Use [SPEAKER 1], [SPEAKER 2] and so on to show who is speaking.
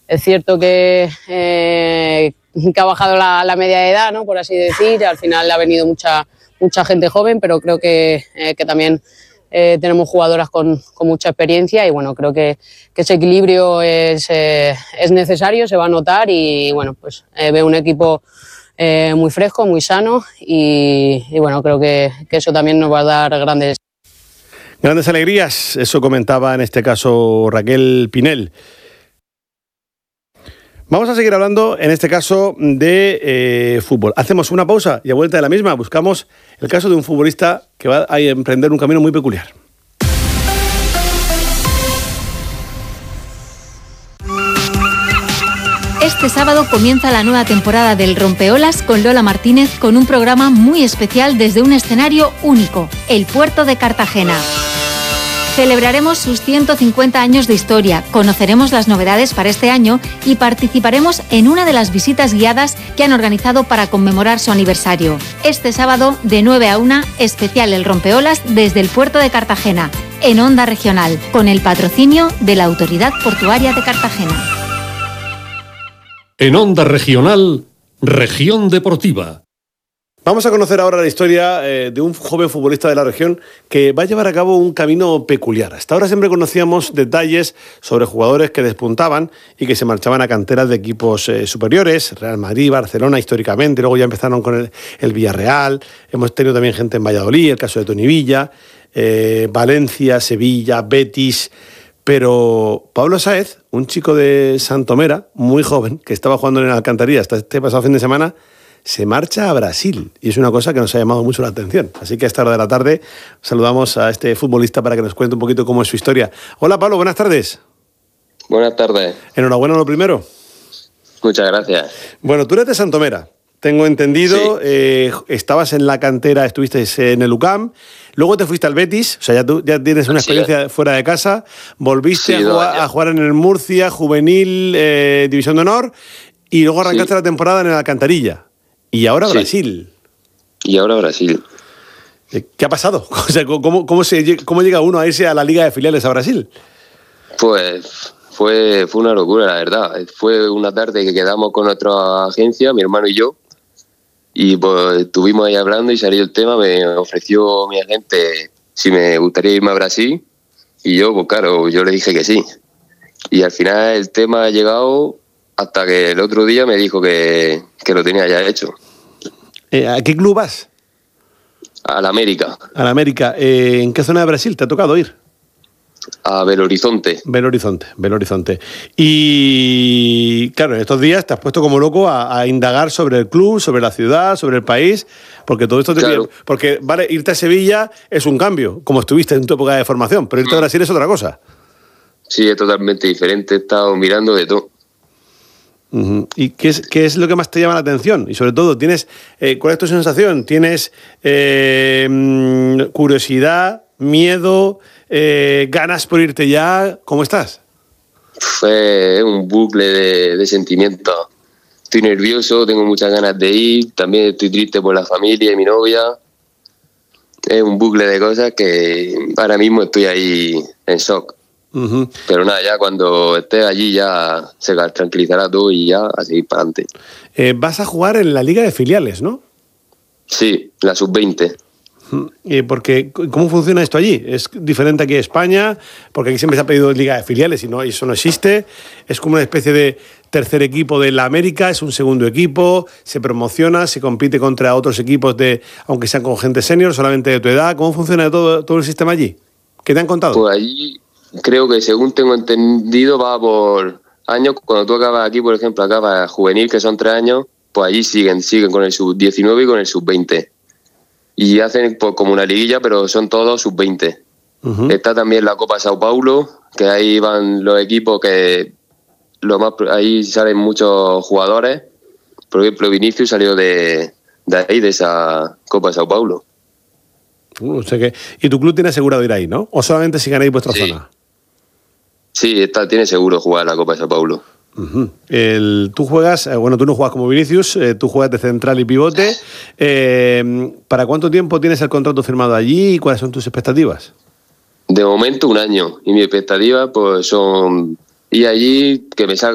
[SPEAKER 1] Es cierto que ha bajado la media de edad, ¿no? Por así decir. Al final ha venido mucha gente joven, pero creo que también tenemos jugadoras con mucha experiencia y bueno, creo que ese equilibrio es necesario, se va a notar y bueno, pues veo un equipo muy fresco, muy sano y bueno, creo que eso también nos va a dar grandes
[SPEAKER 2] alegrías. Eso comentaba en este caso Raquel Pinel. Vamos a seguir hablando, en este caso, de fútbol. Hacemos una pausa y a vuelta de la misma buscamos el caso de un futbolista que va a emprender un camino muy peculiar.
[SPEAKER 3] Este sábado comienza la nueva temporada del Rompeolas con Lola Martínez con un programa muy especial desde un escenario único, el puerto de Cartagena. Celebraremos sus 150 años de historia, conoceremos las novedades para este año y participaremos en una de las visitas guiadas que han organizado para conmemorar su aniversario. Este sábado, de 9 a 1, especial el Rompeolas desde el puerto de Cartagena, en Onda Regional, con el patrocinio de la Autoridad Portuaria de Cartagena.
[SPEAKER 4] En Onda Regional, Región Deportiva.
[SPEAKER 2] Vamos a conocer ahora la historia de un joven futbolista de la región que va a llevar a cabo un camino peculiar. Hasta ahora siempre conocíamos detalles sobre jugadores que despuntaban y que se marchaban a canteras de equipos superiores, Real Madrid, Barcelona históricamente, luego ya empezaron con el Villarreal, hemos tenido también gente en Valladolid, el caso de Toni Villa, Valencia, Sevilla, Betis. Pero Pablo Sáez, un chico de Santomera, muy joven, que estaba jugando en el Alcantarilla hasta este pasado fin de semana, se marcha a Brasil y es una cosa que nos ha llamado mucho la atención. Así que a esta hora de la tarde saludamos a este futbolista para que nos cuente un poquito cómo es su historia. Hola Pablo, buenas tardes.
[SPEAKER 5] Buenas tardes.
[SPEAKER 2] Enhorabuena lo primero.
[SPEAKER 5] Muchas gracias.
[SPEAKER 2] Bueno, tú eres de Santomera, tengo entendido, sí. Estabas en la cantera, estuviste en el UCAM, luego te fuiste al Betis, o sea, ya tienes una experiencia fuera de casa, volviste a jugar en el Murcia, Juvenil, División de Honor, y luego arrancaste la temporada en el Alcantarilla. Y ahora Brasil.
[SPEAKER 5] Y ahora Brasil.
[SPEAKER 2] ¿Qué ha pasado? O sea, ¿cómo llega uno a irse a la Liga de Filiales a Brasil?
[SPEAKER 5] Pues fue una locura, la verdad. Fue una tarde que quedamos con otra agencia, mi hermano y yo, y pues estuvimos ahí hablando y salió el tema. Me ofreció mi agente si me gustaría irme a Brasil y yo, pues claro, yo le dije que sí. Y al final el tema ha llegado hasta que el otro día me dijo que lo tenía ya hecho.
[SPEAKER 2] ¿A qué club vas?
[SPEAKER 5] Al América.
[SPEAKER 2] Al América. ¿En qué zona de Brasil te ha tocado ir?
[SPEAKER 5] A Belo Horizonte.
[SPEAKER 2] Belo Horizonte. Y claro, en estos días te has puesto como loco a indagar sobre el club, sobre la ciudad, sobre el país, porque todo esto te pide. Porque, vale, irte a Sevilla es un cambio, como estuviste en tu época de formación, pero irte a Brasil es otra cosa.
[SPEAKER 5] Sí, es totalmente diferente. He estado mirando de todo.
[SPEAKER 2] Uh-huh. ¿Y qué es lo que más te llama la atención? Y sobre todo, ¿cuál es tu sensación? ¿Tienes curiosidad, miedo, ganas por irte ya? ¿Cómo estás?
[SPEAKER 5] Es un bucle de sentimientos. Estoy nervioso, tengo muchas ganas de ir, también estoy triste por la familia y mi novia. Es un bucle de cosas que ahora mismo estoy ahí en shock. Uh-huh. Pero nada, ya cuando esté allí ya se tranquilizará todo y ya a seguir para adelante.
[SPEAKER 2] Vas a jugar en la Liga de Filiales, ¿no?
[SPEAKER 5] Sí, la sub-20.
[SPEAKER 2] Porque, ¿cómo funciona esto allí? ¿Es diferente aquí en España? Porque aquí siempre se ha pedido Liga de Filiales y eso no existe. Es como una especie de tercer equipo de la América, es un segundo equipo, se promociona, se compite contra otros equipos, aunque sean con gente senior, solamente de tu edad. ¿Cómo funciona todo el sistema allí? ¿Qué te han contado?
[SPEAKER 5] Pues allí creo que, según tengo entendido, va por años. Cuando tú acabas aquí, por ejemplo, acabas juvenil, que son 3 años, pues allí siguen con el sub-19 y con el sub-20. Y hacen pues como una liguilla, pero son todos sub-20. Uh-huh. Está también la Copa Sao Paulo, que ahí van los equipos que ahí salen muchos jugadores. Por ejemplo, Vinicius salió de ahí, de esa Copa Sao Paulo.
[SPEAKER 2] O sea que, ¿y tu club tiene asegurado ir ahí, no? ¿O solamente si ganáis vuestra zona?
[SPEAKER 5] Sí, tiene seguro jugar la Copa de Sao Paulo.
[SPEAKER 2] Uh-huh. Tú juegas, tú no juegas como Vinicius, tú juegas de central y pivote. ¿Para cuánto tiempo tienes el contrato firmado allí y cuáles son tus expectativas?
[SPEAKER 5] De momento 1 año, y mi expectativa pues son ir allí, que me salga